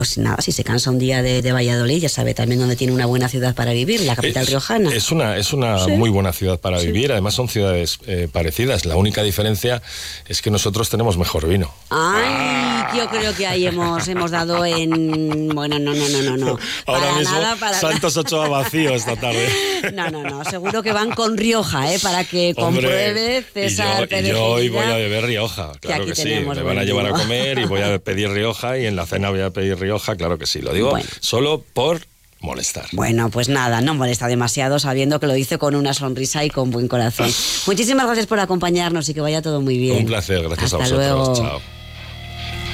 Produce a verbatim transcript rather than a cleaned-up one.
Pues nada, si se cansa un día de, de Valladolid, ya sabe también dónde tiene una buena ciudad para vivir, la capital es, riojana. Es una, es una sí. muy buena ciudad para sí. vivir, además son ciudades eh, parecidas. La única diferencia es que nosotros tenemos mejor vino. Ay, ah. yo creo que ahí hemos, hemos dado en... Bueno, no, no, no, no, no. Ahora para mismo, nada, para Santos Ochoa vacío esta tarde. No, no, no, seguro que van con Rioja, ¿eh? Para que compruebe César Pérez. Y yo, y yo hoy voy a beber Rioja, claro que, que sí. Me van a llevar a comer y voy a pedir Rioja y en la cena voy a pedir Rioja, claro que sí. Lo digo bueno. solo por molestar. Bueno, pues nada, no molesta demasiado sabiendo que lo dice con una sonrisa y con buen corazón. Muchísimas gracias por acompañarnos y que vaya todo muy bien. Un placer, gracias Hasta a vosotros. Luego. Chao.